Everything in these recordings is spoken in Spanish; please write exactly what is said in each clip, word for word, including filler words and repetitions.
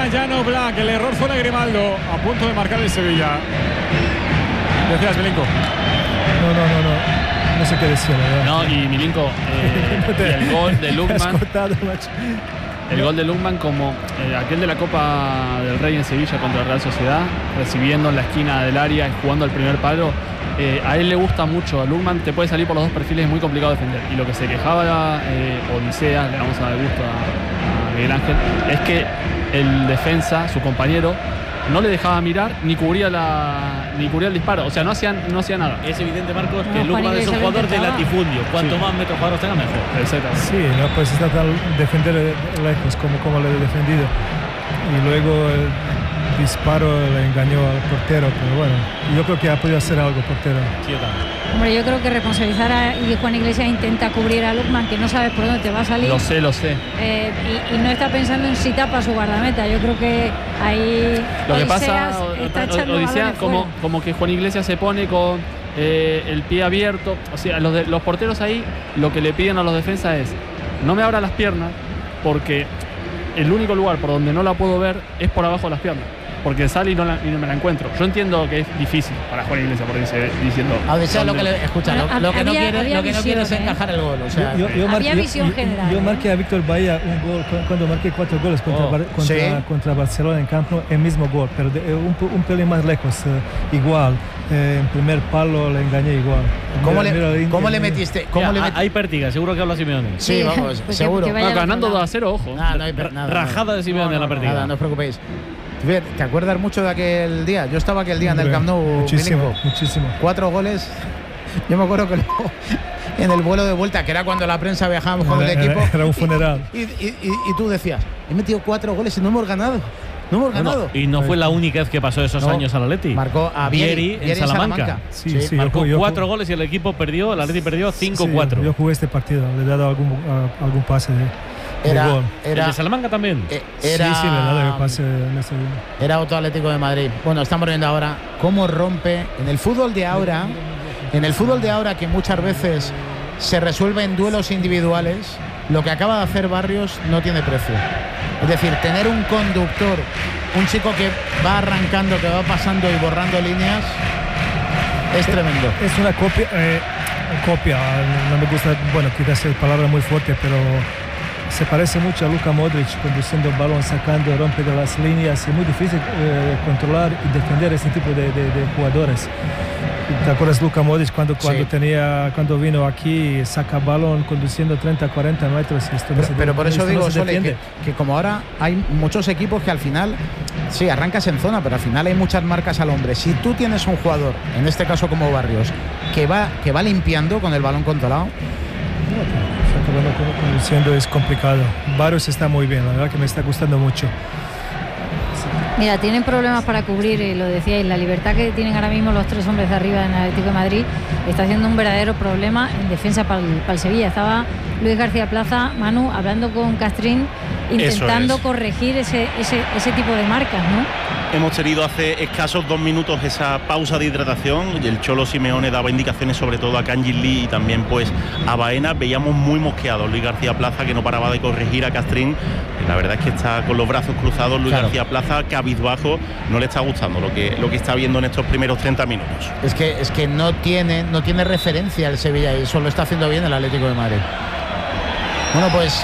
Jan Oblak. El error fue de Grimaldo, a punto de marcar el Sevilla. Decías, Milinko. No, no, no, no. No sé qué decir, la verdad. No, y Milinko, eh, No te- y el gol de te has Lukman. cortado, macho. El gol de Lukman, como eh, aquel de la Copa del Rey en Sevilla contra la Real Sociedad, recibiendo en la esquina del área y jugando al primer palo. Eh, a él le gusta mucho. A Lukman te puede salir por los dos perfiles, es muy complicado defender. Y lo que se quejaba eh, Odisea, le vamos a dar gusto a, a Miguel Ángel, es que el defensa, su compañero, no le dejaba mirar ni cubría la ni cubría el disparo. O sea, no hacían, no hacía nada. Es evidente, Marcos, que No, Lukman Juan es un Iglesias jugador de intentaba. latifundio. Cuanto Sí. más metros cuadrados tenga, mejor. Exactamente. Sí, no pues está tan defender lejos como, como lo he defendido. Y luego el disparo le engañó al portero, pero bueno, yo creo que ha podido hacer algo el portero. Sí, yo también. Hombre, yo creo que responsabilizar a, y Juan Iglesias intenta cubrir a Lukman, que no sabes por dónde te va a salir. Lo sé, lo sé. Eh, y, y no está pensando en si tapa su guardameta. Yo creo que ahí Lo que Odiseas pasa, está o- echando Odisea, balones como, fuera. como que Juan Iglesias se pone con eh, el pie abierto. O sea, los, de, los porteros ahí lo que le piden a los defensas es: no me abra las piernas, porque el único lugar por donde no la puedo ver es por abajo de las piernas. Porque sale y no, la- y no me la encuentro. Yo entiendo que es difícil para Juan Iglesias, porque dice diciendo. A Odisea lo que ¿dónde? le, escucha, lo, Bueno, lo que no había- quiere, había lo que no quiere es visión, ¿eh? encajar el gol. O sea, Yo, yo, yo Había marqué- visión yo- general, yo ¿eh? marqué a Víctor Bahía un gol cu- cuando marqué cuatro goles contra, Oh, Bar- contra, sí. contra Barcelona en campo, el mismo gol, pero de- un, po- un pelín más lejos, eh, igual. Eh, en primer palo le engañé igual. ¿cómo, Mira- mira le, la ¿cómo le línea. metiste? ¿Cómo Mira, le a- metiste? hay pértiga, seguro que habla Simeone. Sí, vamos, Porque- seguro. porque vaya No, al otro ganando lado. dos a cero, ojo. Nada, no hay per- nada, Rajada de Simeone en la pértiga. Nada, no os preocupéis. Bien, ¿te acuerdas mucho de aquel día? Yo estaba aquel día en el Hombre, Camp Nou. Muchísimo, Milinko. muchísimo. Cuatro goles. Yo me acuerdo que luego, en el vuelo de vuelta, que era cuando la prensa viajábamos con el Era- equipo. era un funeral. Y, y- y- y tú decías, he metido cuatro goles y no hemos ganado. No hemos Bueno, ganado. y no fue la única vez que pasó esos No, años al Atleti. marcó a Vieri, en Vieri en Salamanca. Salamanca. Sí, sí, yo Marcó ju- yo cuatro ju- goles y el equipo perdió, el Atleti perdió cinco cuatro. Sí, yo jugué este partido, le he dado algún, a- algún pase de, de Era, gol. ¿El era, de Salamanca también? eh, era, Sí, sí, le he dado el pase en ese día. era otro Atlético de Madrid. Bueno, estamos viendo ahora cómo rompe en el fútbol de ahora, en el fútbol de ahora que muchas veces se resuelve en duelos individuales, lo que acaba de hacer Barrios no tiene precio. Es decir, tener un conductor, un chico que va arrancando, que va pasando y borrando líneas, es tremendo. Es una copia, eh, copia, no me gusta, bueno, quizás es palabra muy fuerte, pero se parece mucho a Luka Modric conduciendo el balón, sacando, rompiendo las líneas. Es muy difícil eh, controlar y defender ese tipo de, de- de jugadores. ¿Te acuerdas Luka Modric cuando, cuando, Sí. tenía, cuando vino aquí, saca balón conduciendo treinta, cuarenta metros? Y esto no Pero, se- pero por eso esto no digo, se Sole, que, defiende. que como ahora hay muchos equipos que al final, sí, arrancas en zona, pero al final hay muchas marcas al hombre. Si tú tienes un jugador, en este caso como Barrios, que va, que va limpiando con el balón controlado, Saca balón con- conduciendo es complicado. Barrios está muy bien, la verdad que me está gustando mucho. Mira, tienen problemas para cubrir, y lo decíais, la libertad que tienen ahora mismo los tres hombres de arriba en el Atlético de Madrid está haciendo un verdadero problema en defensa para el, para el Sevilla. Estaba Luis García Plaza, Manu, hablando con Castrín, intentando es. corregir ese, ese, ese tipo de marcas, ¿no? Hemos tenido hace escasos dos minutos esa pausa de hidratación y el Cholo Simeone daba indicaciones sobre todo a Kanji Lee y también pues a Baena. Veíamos muy mosqueado Luis García Plaza, que no paraba de corregir a Castrín. Y la verdad es que está con los brazos cruzados Luis Claro. García Plaza, cabizbajo. No le está gustando lo que, lo que está viendo en estos primeros treinta minutos. es que, es que no, tiene, no tiene referencia el Sevilla y eso lo está haciendo bien el Atlético de Madrid. Bueno, pues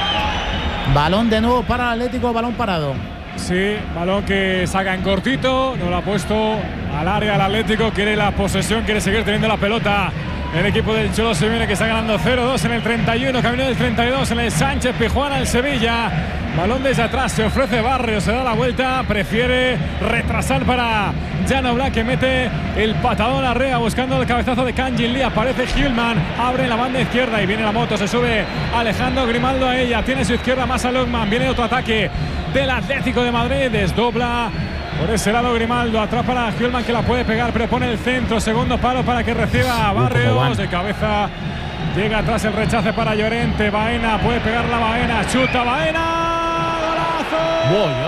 balón de nuevo para el Atlético, balón parado. Sí, balón que saca en cortito, no lo ha puesto al área el Atlético, quiere la posesión, quiere seguir teniendo la pelota. El equipo del Cholo Simeone que está ganando cero dos en el treinta y uno, camino del treinta y dos en el Sánchez Pizjuán al Sevilla. Balón desde atrás, se ofrece Barrios, se da la vuelta, prefiere retrasar para Jan Oblak, que mete el patadón arriba buscando el cabezazo de Kanji Lee. Aparece Hillman, abre la banda izquierda y viene la moto, se sube Alejandro Grimaldo a ella, tiene su izquierda más a Lukman, viene otro ataque del Atlético de Madrid, desdobla por ese lado Grimaldo, atrás para Hillman, que la puede pegar, pero pone el centro, segundo palo para que reciba Barrios, de cabeza llega atrás el rechace para Llorente, Baena, puede pegar la Baena, chuta Baena, golazo. Voy,